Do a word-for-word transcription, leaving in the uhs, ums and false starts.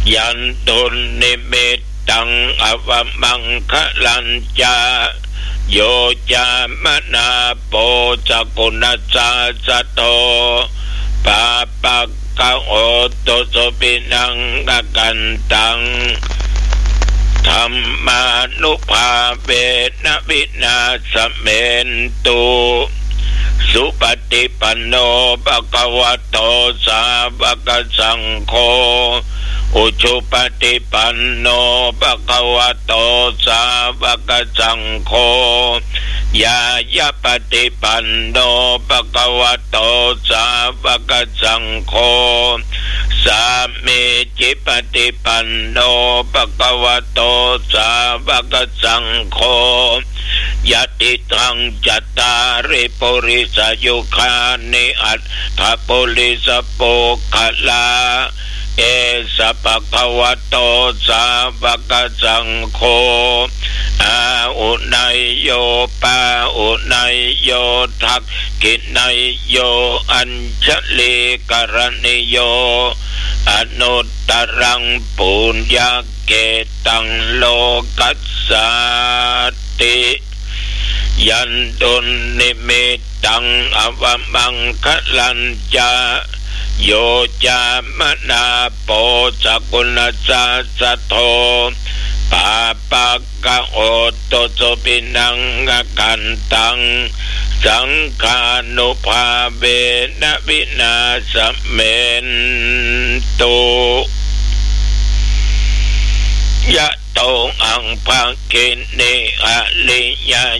ยันตุนิมิตตังอวมังคะลัญจาโยจามนาโปจักุณจาจโตปาปักกะโอโตโสปินังกะกันตังธรรมานุภาเวนะวินาสเมนตุสุปฏิปันโนภะคะวะโตสาวกสังโฆอุชุปฏิปันโนภะคะวะโตสาวกสังโฆยายะปฏิปันโนภะคะวะโตสาวกสังโฆสามีจิปฏิปันโนภะคะวะโตสาวกสังโฆยะติทังจัตตาริปุริสยุคานิอัตถปุริสโปคลาเอสะภะคะวะโตสาวกสังโฆอาอุนัยโยปาอุนัยโยทักขินัยโยอัญชลีกรณิโยอนุตตรังปุญญเกตังโลกัสสติยันตุนิมิตตังอวมังคะลัญจาโยจามนาโปจักุณจาจโตปาปักกะโอโตโสปินังกะกันตังสังฆานุภาเวนะวินาสเมนตุยะโตอังภะกิเนอะลิยะ